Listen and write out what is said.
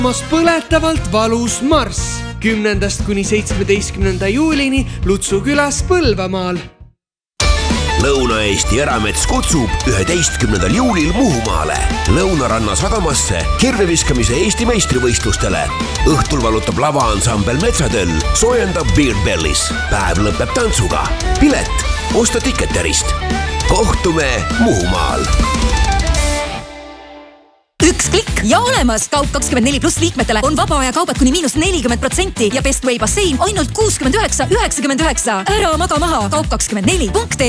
Põletavalt valus marss 10. kuni 17. juulini Lutsu külas Põlvamaal. Lõuna-Eesti Eramets kutsub 11. juulil Muhumaale Lõunaranna sadamasse kirveviskamise Eesti meistrivõistlustele. Õhtul valutab lavaansambel Metsatöll, soojendab Beard Bellis. Päev lõpeb tantsuga. Pilet osta Ticketerist. Kohtume Muhumaal. Üks klikk ja olemas! Kaup24+ liikmetele on vaba aja kaubad kuni -40% ja Bestway bassein ainult 69,99. Ära maga maha! Kaup24.ee